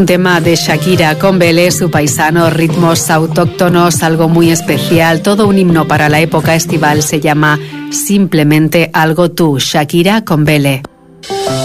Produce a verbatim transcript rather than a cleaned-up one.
tema de Shakira con Belé, su paisano, ritmos autóctonos, algo muy especial, todo un himno para la época estival. Se llama Simplemente Algo Tú, Shakira con Belé.